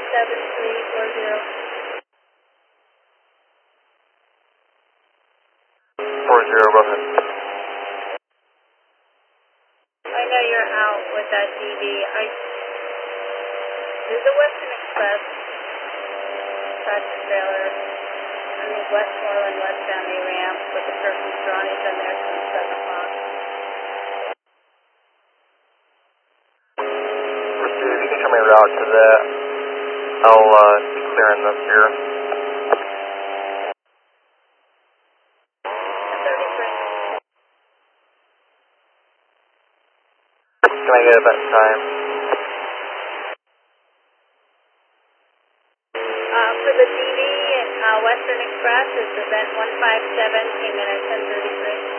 7340. 40, go ahead. I know you're out with that DD. There's a Western Express tractor trailer on the Westmoreland westbound A ramp with the person's drawn. He's been there since 7 o'clock. Proceed. If you can show me a route to that, I'll be clearing this here. 33. Can I get it that time? For the DD, Western Express, it's event 157, came in at 10:33.